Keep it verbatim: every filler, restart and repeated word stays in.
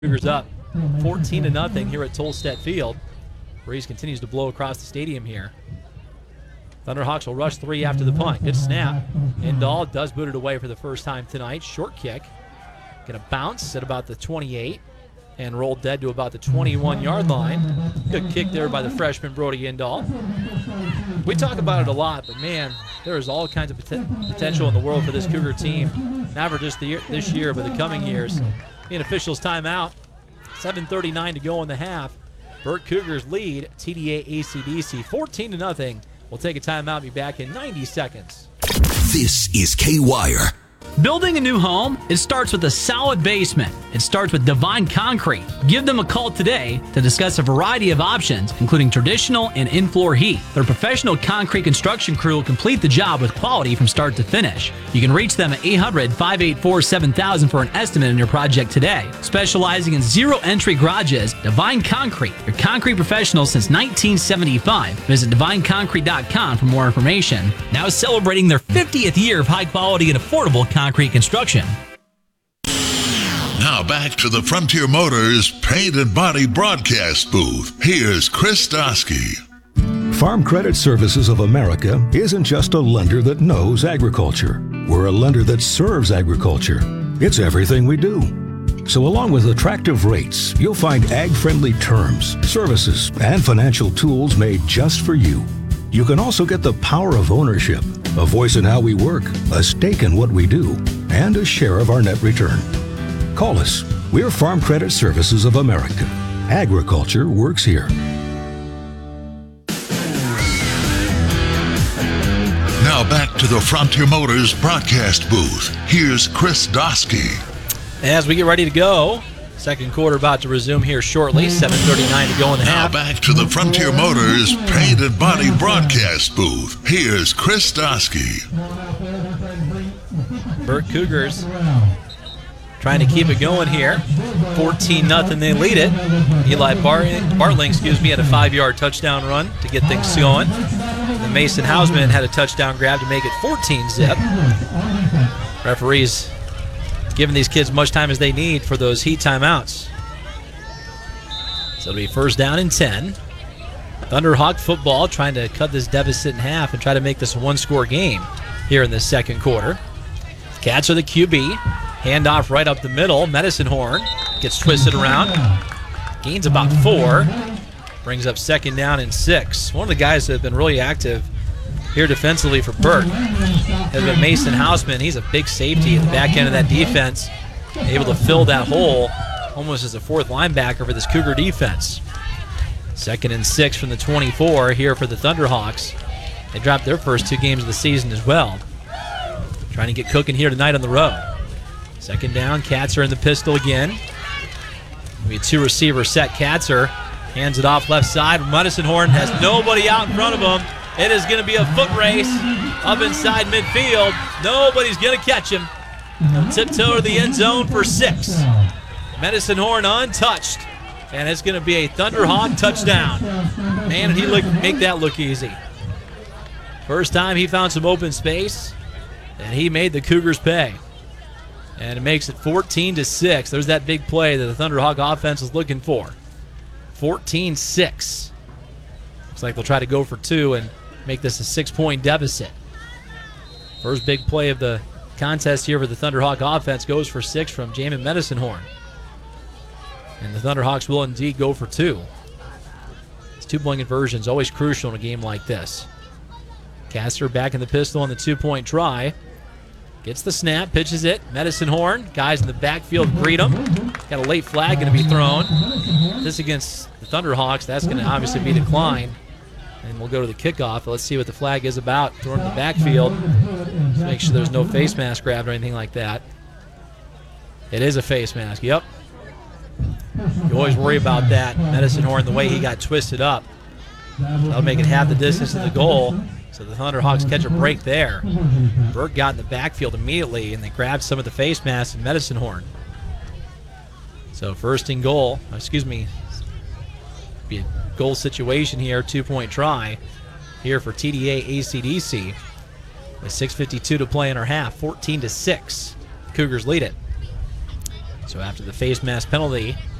Cougars up fourteen to nothing here at Tolstedt Field. Breeze continues to blow across the stadium here. Thunderhawks will rush three after the punt. Good snap. Indahl does boot it away for the first time tonight. Short kick. Gonna bounce at about the twenty-eight and roll dead to about the twenty-one yard line. Good kick there by the freshman Brody Indahl. We talk about it a lot, but man, there is all kinds of pot- potential in the world for this Cougar team. Not for just the year, this year, but the coming years. In officials timeout, seven thirty-nine to go in the half. Burt Cougars lead T D A A C D C fourteen to nothing. We'll take a timeout and be back in ninety seconds. This is K-Wire. Building a new home, it starts with a solid basement. It starts with Divine Concrete. Give them a call today to discuss a variety of options, including traditional and in-floor heat. Their professional concrete construction crew will complete the job with quality from start to finish. You can reach them at eight hundred, five eight four, seven thousand for an estimate on your project today. Specializing in zero-entry garages, Divine Concrete, your concrete professional since nineteen seventy-five. Visit divine concrete dot com for more information. Now celebrating their fiftieth year of high-quality and affordable concrete construction. Now back to the Frontier Motors Paint and Body broadcast booth. Here's Chris Dosky. Farm Credit Services of America isn't just a lender that knows agriculture. We're a lender that serves agriculture. It's everything we do. So along with attractive rates, you'll find ag-friendly terms, services, and financial tools made just for you. You can also get the power of ownership, a voice in how we work, a stake in what we do, and a share of our net return. Call us. We're Farm Credit Services of America. Agriculture works here. Now back to the Frontier Motors broadcast booth. Here's Chris Dosky. As we get ready to go, second quarter about to resume here shortly. seven thirty-nine to go in the Now half. back to the Frontier Motors Paint and Body broadcast booth. Here's Chris Dosky. Burt Cougars trying to keep it going here. fourteen nothing, they lead it. Eli Bar- Bartling, excuse me, had a five-yard touchdown run to get things going. And Mason Hausman had a touchdown grab to make it fourteen zip. Referees giving these kids much time as they need for those heat timeouts. So it'll be first down and ten. Thunderhawk football trying to cut this deficit in half and try to make this a one-score game here in the second quarter. Cats are the Q B. Handoff right up the middle. Medicine Horn gets twisted around. Gains about four. Brings up second down and six. One of the guys that have been really active here defensively for Burt has been Mason Hausman. He's a big safety at the back end of that defense, able to fill that hole almost as a fourth linebacker for this Cougar defense. Second and six from the twenty-four here for the Thunderhawks. They dropped their first two games of the season as well. Trying to get cooking here tonight on the road. Second down, Katzer in the pistol again. We have two receiver set. Katzer hands it off left side. Medicine Horn has nobody out in front of him. It is going to be a foot race up inside midfield. Nobody's going to catch him. He'll tiptoe to the end zone for six. Medicine Horn untouched. And it's going to be a Thunderhawk touchdown. Man, did he look, make that look easy. First time he found some open space, and he made the Cougars pay. And it makes it fourteen to six. There's that big play that the Thunderhawk offense was looking for. fourteen six. Looks like they'll try to go for two and make this a six-point deficit. First big play of the contest here for the Thunderhawk offense goes for six from Jamin Medicine Horn. And the Thunderhawks will indeed go for two. This two-point conversion is always crucial in a game like this. Castor back in the pistol on the two-point try. Gets the snap, pitches it. Medicine Horn, guys in the backfield greet him. Got a late flag going to be thrown. This against the Thunderhawks, that's going to obviously be declined. And we'll go to the kickoff. Let's see what the flag is about. Thrown in the backfield. Let's make sure there's no face mask grabbed or anything like that. It is a face mask, yep. You always worry about that. Medicine Horn, the way he got twisted up. That'll make it half the distance to the goal. So the Thunderhawks catch a break there. Burt got in the backfield immediately, and they grabbed some of the face masks and Medicine Horn. So first and goal, excuse me, be a goal situation here, two-point try here for T D A A C D C. With six fifty-two to play in our half, fourteen to six. Cougars lead it. So after the face mask penalty,